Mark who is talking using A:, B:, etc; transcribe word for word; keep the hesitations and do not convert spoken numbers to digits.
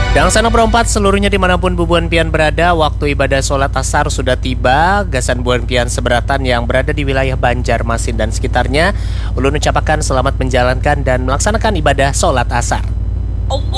A: Dan sana perempat seluruhnya dimanapun Bubuan Pian berada, waktu ibadah sholat asar sudah tiba. Gasan Buan Pian seberatan yang berada di wilayah Banjarmasin dan sekitarnya, ulun ucapkan selamat menjalankan dan melaksanakan ibadah sholat asar.